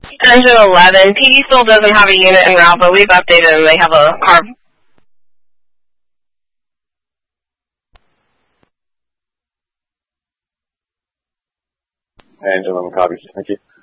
Engine 11. PD still doesn't have a unit en route, but we've updated and they have a car. Engine 11 copies. Thank you.